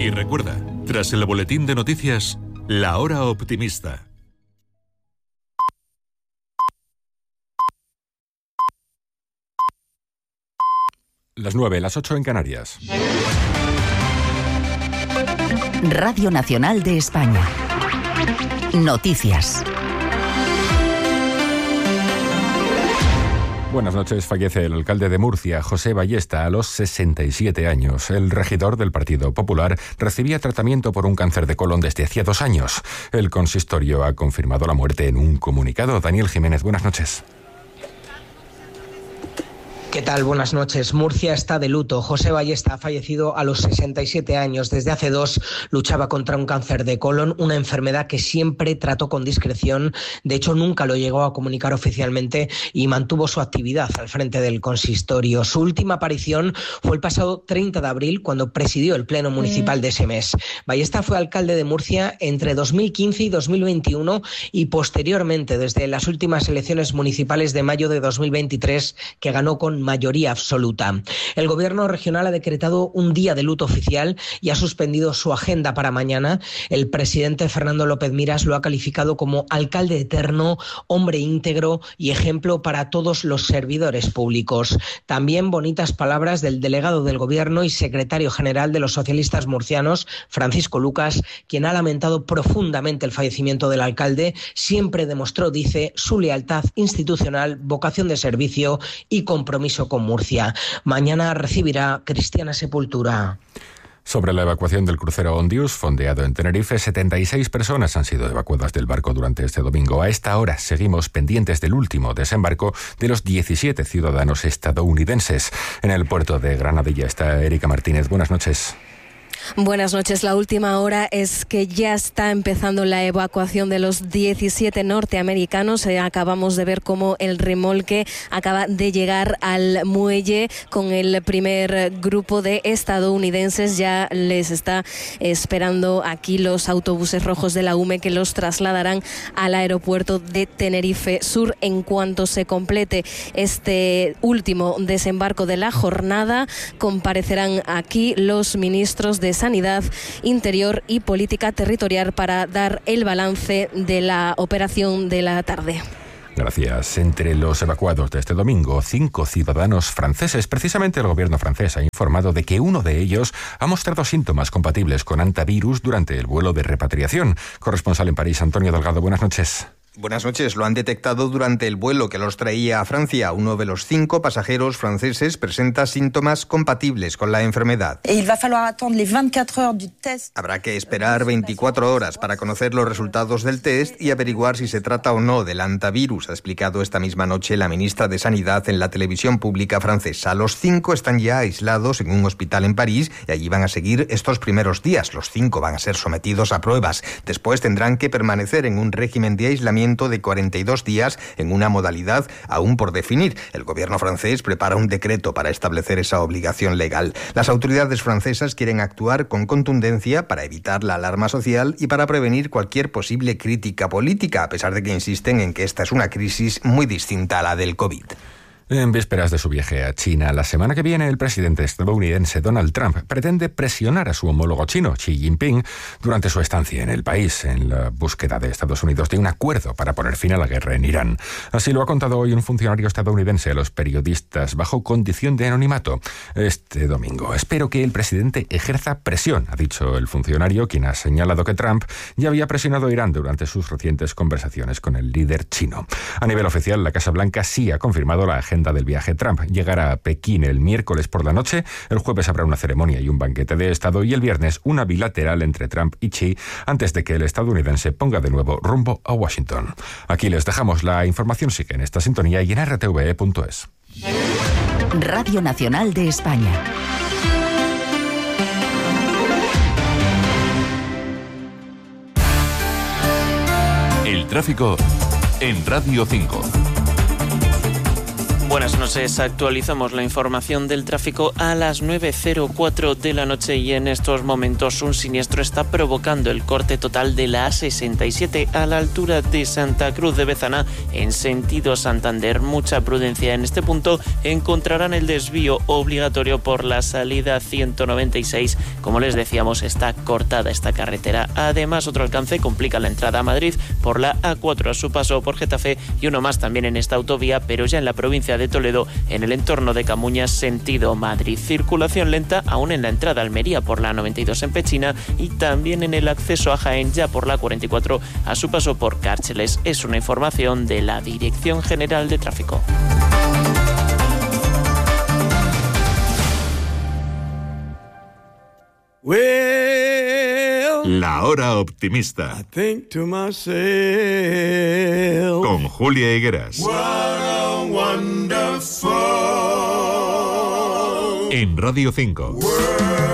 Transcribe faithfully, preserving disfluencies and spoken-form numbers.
Y recuerda, tras el boletín de noticias, La Hora Optimista. Las nueve, las ocho en Canarias. Radio Nacional de España. Noticias. Buenas noches. Fallece el alcalde de Murcia, José Ballesta, a los sesenta y siete años. El regidor del Partido Popular recibía tratamiento por un cáncer de colon desde hacía dos años. El consistorio ha confirmado la muerte en un comunicado. Daniel Jiménez, buenas noches. ¿Qué tal? Buenas noches. Murcia está de luto. José Ballesta ha fallecido a los sesenta y siete años. Desde hace dos luchaba contra un cáncer de colon, una enfermedad que siempre trató con discreción. De hecho, nunca lo llegó a comunicar oficialmente y mantuvo su actividad al frente del consistorio. Su última aparición fue el pasado treinta de abril, cuando presidió el pleno municipal de ese mes. Ballesta fue alcalde de Murcia entre dos mil quince y dos mil veintiuno y posteriormente, desde las últimas elecciones municipales de mayo de dos mil veintitrés, que ganó con mayoría absoluta. El gobierno regional ha decretado un día de luto oficial y ha suspendido su agenda para mañana. El presidente Fernando López Miras lo ha calificado como alcalde eterno, hombre íntegro y ejemplo para todos los servidores públicos. También bonitas palabras del delegado del gobierno y secretario general de los socialistas murcianos, Francisco Lucas, quien ha lamentado profundamente el fallecimiento del alcalde. Siempre demostró, dice, su lealtad institucional, vocación de servicio y compromiso con Murcia. Mañana recibirá cristiana sepultura. Sobre la evacuación del crucero Ondius, fondeado en Tenerife, setenta y seis personas han sido evacuadas del barco durante este domingo. A esta hora seguimos pendientes del último desembarco de los diecisiete ciudadanos estadounidenses. En el puerto de Granadilla está Erika Martínez. Buenas noches. Buenas noches. La última hora es que ya está empezando la evacuación de los diecisiete norteamericanos. Eh, acabamos de ver cómo el remolque acaba de llegar al muelle con el primer grupo de estadounidenses. Ya les está esperando aquí los autobuses rojos de la U M E que los trasladarán al aeropuerto de Tenerife Sur. En cuanto se complete este último desembarco de la jornada, comparecerán aquí los ministros de Sanidad, Interior y Política Territorial para dar el balance de la operación de la tarde. Gracias. Entre los evacuados de este domingo, cinco ciudadanos franceses. Precisamente el gobierno francés ha informado de que uno de ellos ha mostrado síntomas compatibles con hantavirus durante el vuelo de repatriación. Corresponsal en París, Antonio Delgado, buenas noches. Buenas noches. Lo han detectado durante el vuelo que los traía a Francia. Uno de los cinco pasajeros franceses presenta síntomas compatibles con la enfermedad. Habrá que esperar veinticuatro horas para conocer los resultados del test y averiguar si se trata o no del hantavirus, ha explicado esta misma noche la ministra de Sanidad en la televisión pública francesa. Los cinco están ya aislados en un hospital en París y allí van a seguir estos primeros días. Los cinco van a ser sometidos a pruebas. Después tendrán que permanecer en un régimen de aislamiento de cuarenta y dos días en una modalidad aún por definir. El gobierno francés prepara un decreto para establecer esa obligación legal. Las autoridades francesas quieren actuar con contundencia para evitar la alarma social y para prevenir cualquier posible crítica política, a pesar de que insisten en que esta es una crisis muy distinta a la del COVID. En vísperas de su viaje a China, la semana que viene el presidente estadounidense Donald Trump pretende presionar a su homólogo chino, Xi Jinping, durante su estancia en el país, en la búsqueda de Estados Unidos de un acuerdo para poner fin a la guerra en Irán. Así lo ha contado hoy un funcionario estadounidense a los periodistas bajo condición de anonimato este domingo. Espero que el presidente ejerza presión, ha dicho el funcionario, quien ha señalado que Trump ya había presionado a Irán durante sus recientes conversaciones con el líder chino. A nivel oficial, la Casa Blanca sí ha confirmado la agenda del viaje. Trump llegará a Pekín el miércoles por la noche, el jueves habrá una ceremonia y un banquete de Estado y el viernes una bilateral entre Trump y Xi antes de que el estadounidense ponga de nuevo rumbo a Washington. Aquí les dejamos. La información sigue en esta sintonía y en r t v e punto es. Radio Nacional de España. El tráfico en Radio cinco. Buenas noches. noches actualizamos la información del tráfico a las nueve cero cuatro de la noche y en estos momentos un siniestro está provocando el corte total de la A sesenta y siete a la altura de Santa Cruz de Bezana en sentido Santander. Mucha prudencia en este punto. Encontrarán el desvío obligatorio por la salida ciento noventa y seis. Como les decíamos, está cortada esta carretera. Además, otro alcance complica la entrada a Madrid por la A cuatro a su paso por Getafe y uno más también en esta autovía, pero ya en la provincia de Toledo, en el entorno de Camuñas, sentido Madrid. Circulación lenta aún en la entrada a Almería por la noventa y dos en Pechina y también en el acceso a Jaén ya por la cuarenta y cuatro a su paso por Cárceles. Es una información de la Dirección General de Tráfico. La hora optimista. Con Julia Higueras. En Radio cinco.